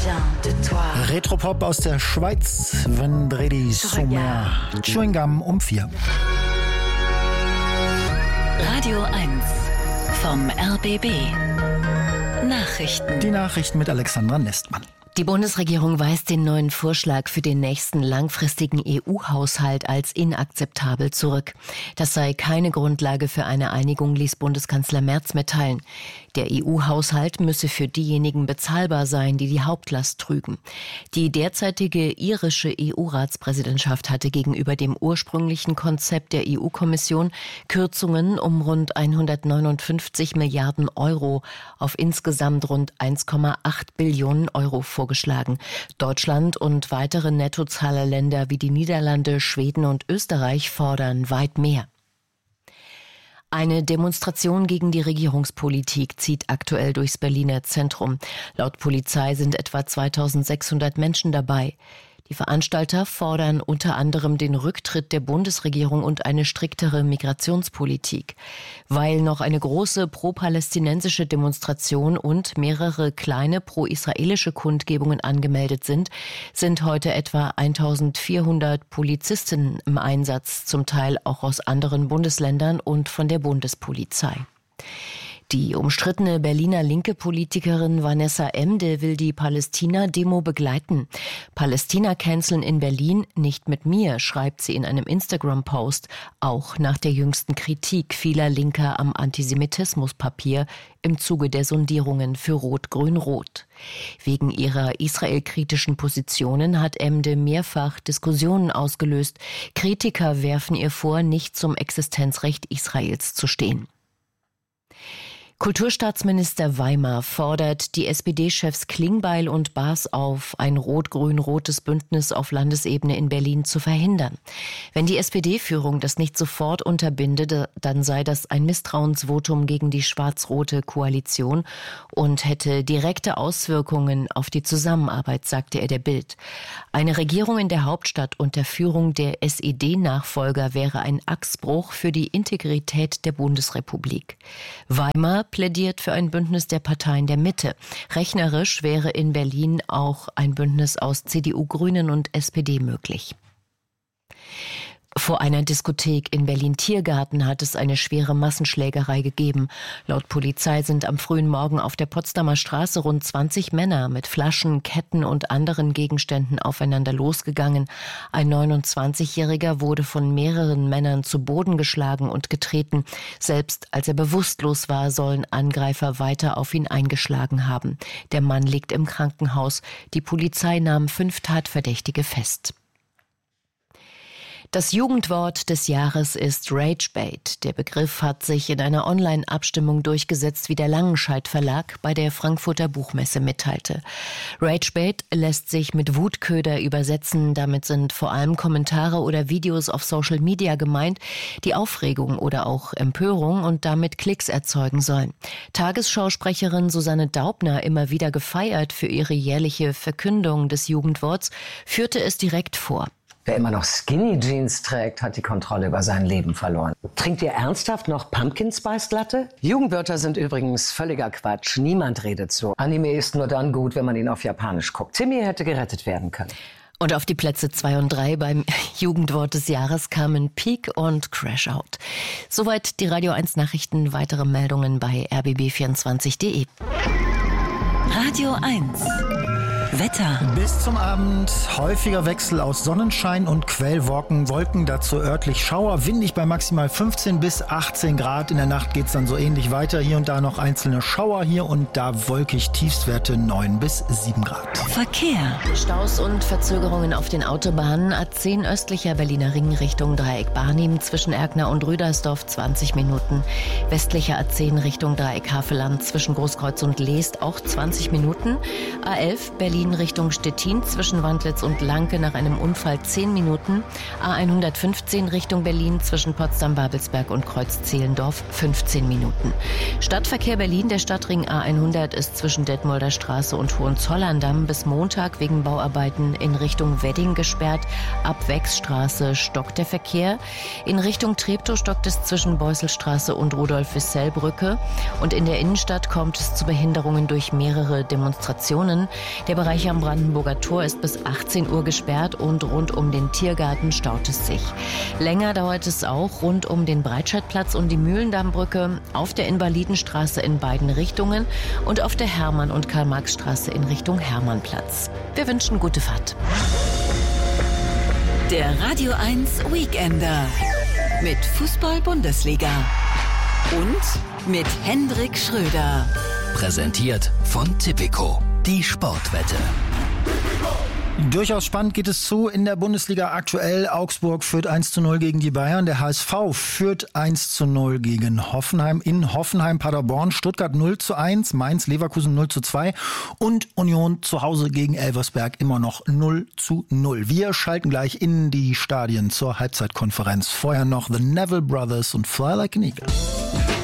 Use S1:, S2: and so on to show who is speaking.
S1: Retropop aus der Schweiz, Vendredi Sommer, Chewing Gum um 4.
S2: Radio 1 vom RBB. Nachrichten.
S1: Die Nachrichten mit Alexandra Nestmann.
S3: Die Bundesregierung weist den neuen Vorschlag für den nächsten langfristigen EU-Haushalt als inakzeptabel zurück. Das sei keine Grundlage für eine Einigung, ließ Bundeskanzler Merz mitteilen. Der EU-Haushalt müsse für diejenigen bezahlbar sein, die die Hauptlast trügen. Die derzeitige irische EU-Ratspräsidentschaft hatte gegenüber dem ursprünglichen Konzept der EU-Kommission Kürzungen um rund 159 Milliarden Euro auf insgesamt rund 1,8 Billionen Euro vorgeschlagen. Deutschland und weitere Nettozahlerländer wie die Niederlande, Schweden und Österreich fordern weit mehr. Eine Demonstration gegen die Regierungspolitik zieht aktuell durchs Berliner Zentrum. Laut Polizei sind etwa 2600 Menschen dabei. Die Veranstalter fordern unter anderem den Rücktritt der Bundesregierung und eine striktere Migrationspolitik. Weil noch eine große pro-palästinensische Demonstration und mehrere kleine pro-israelische Kundgebungen angemeldet sind, sind heute etwa 1400 Polizisten im Einsatz, zum Teil auch aus anderen Bundesländern und von der Bundespolizei. Die umstrittene Berliner linke Politikerin Vanessa Emde will die Palästina-Demo begleiten. Palästina canceln in Berlin, nicht mit mir, schreibt sie in einem Instagram-Post, auch nach der jüngsten Kritik vieler Linker am Antisemitismuspapier im Zuge der Sondierungen für Rot-Grün-Rot. Wegen ihrer israelkritischen Positionen hat Emde mehrfach Diskussionen ausgelöst. Kritiker werfen ihr vor, nicht zum Existenzrecht Israels zu stehen. Kulturstaatsminister Weimar fordert die SPD-Chefs Klingbeil und Baas auf, ein rot-grün-rotes Bündnis auf Landesebene in Berlin zu verhindern. Wenn die SPD-Führung das nicht sofort unterbindet, dann sei das ein Misstrauensvotum gegen die schwarz-rote Koalition und hätte direkte Auswirkungen auf die Zusammenarbeit, sagte er der Bild. Eine Regierung in der Hauptstadt unter Führung der SED-Nachfolger wäre ein Achsbruch für die Integrität der Bundesrepublik. Weimar plädiert für ein Bündnis der Parteien der Mitte. Rechnerisch wäre in Berlin auch ein Bündnis aus CDU, Grünen und SPD möglich. Vor einer Diskothek in Berlin-Tiergarten hat es eine schwere Massenschlägerei gegeben. Laut Polizei sind am frühen Morgen auf der Potsdamer Straße rund 20 Männer mit Flaschen, Ketten und anderen Gegenständen aufeinander losgegangen. Ein 29-Jähriger wurde von mehreren Männern zu Boden geschlagen und getreten. Selbst als er bewusstlos war, sollen Angreifer weiter auf ihn eingeschlagen haben. Der Mann liegt im Krankenhaus. Die Polizei nahm 5 Tatverdächtige fest. Das Jugendwort des Jahres ist Ragebait. Der Begriff hat sich in einer Online-Abstimmung durchgesetzt, wie der Langenscheidt Verlag bei der Frankfurter Buchmesse mitteilte. Ragebait lässt sich mit Wutköder übersetzen. Damit sind vor allem Kommentare oder Videos auf Social Media gemeint, die Aufregung oder auch Empörung und damit Klicks erzeugen sollen. Tagesschausprecherin Susanne Daubner, immer wieder gefeiert für ihre jährliche Verkündung des Jugendworts, führte es direkt vor.
S4: Wer immer noch Skinny Jeans trägt, hat die Kontrolle über sein Leben verloren. Trinkt ihr ernsthaft noch Pumpkin Spice Latte? Jugendwörter sind übrigens völliger Quatsch. Niemand redet so. Anime ist nur dann gut, wenn man ihn auf Japanisch guckt. Timmy hätte gerettet werden können.
S3: Und auf die Plätze 2 und 3 beim Jugendwort des Jahres kamen Peak und Crash Out. Soweit die Radio 1 Nachrichten. Weitere Meldungen bei rbb24.de.
S2: Radio 1 Wetter.
S1: Bis zum Abend häufiger Wechsel aus Sonnenschein und Quellwolken, dazu örtlich Schauer, windig bei maximal 15 bis 18 Grad. In der Nacht geht's dann so ähnlich weiter. Hier und da noch einzelne Schauer, hier und da wolkig, Tiefstwerte 9 bis 7 Grad.
S2: Verkehr.
S3: Staus und Verzögerungen auf den Autobahnen. A10 östlicher Berliner Ring Richtung Dreieck Barnim zwischen Erkner und Rüdersdorf 20 Minuten. Westlicher A10 Richtung Dreieck Havelland zwischen Großkreuz und Leest auch 20 Minuten. A11 Berlin Richtung Stettin zwischen Wandlitz und Lanke nach einem Unfall 10 Minuten. A115 Richtung Berlin zwischen Potsdam-Babelsberg und Kreuz-Zehlendorf 15 Minuten. Stadtverkehr Berlin, der Stadtring A100 ist zwischen Detmolder Straße und Hohenzollern-Damm bis Montag wegen Bauarbeiten in Richtung Wedding gesperrt. Ab Wechsstraße stockt der Verkehr. In Richtung Treptow stockt es zwischen Beusselstraße und Rudolf-Wissell-Brücke. Und in der Innenstadt kommt es zu Behinderungen durch mehrere Demonstrationen. Der Bereich Bereich am Brandenburger Tor ist bis 18 Uhr gesperrt und rund um den Tiergarten staut es sich. Länger dauert es auch rund um den Breitscheidplatz und die Mühlendammbrücke, auf der Invalidenstraße in beiden Richtungen und auf der Hermann- und Karl-Marx-Straße in Richtung Hermannplatz. Wir wünschen gute Fahrt.
S2: Der Radio 1 Weekender mit Fußball-Bundesliga und mit Hendrik Schröder.
S5: Präsentiert von Tipico, die Sportwette.
S1: Durchaus spannend geht es zu in der Bundesliga aktuell. Augsburg führt 1:0 gegen die Bayern. Der HSV führt 1:0 gegen Hoffenheim. In Hoffenheim Paderborn, Stuttgart 0:1, Mainz Leverkusen 0:2 und Union zu Hause gegen Elversberg immer noch 0:0. Wir schalten gleich in die Stadien zur Halbzeitkonferenz. Vorher noch The Neville Brothers und Fly Like an Eagle.